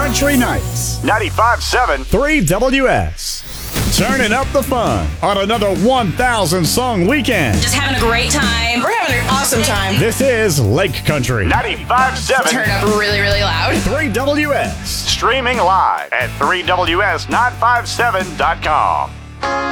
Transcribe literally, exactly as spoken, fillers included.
Country Nights. ninety-five point seven three W S. Turning up the fun on another one thousand song weekend. Just having a great time. We're having an awesome time. This is Lake Country. ninety-five point seven Turn up really, really loud. three W S. Streaming live at three W S nine five seven dot com.